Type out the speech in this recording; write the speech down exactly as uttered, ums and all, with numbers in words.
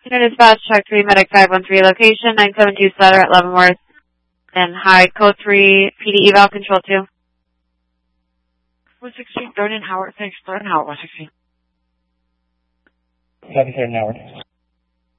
Unit dispatch, check three, medic five one three, location nine seven two Sutter at Leavenworth, and high code three, P D eval control two. one sixteen, thrown in Howard, thanks, thrown in Howard, one sixteen. Copy, third in Howard.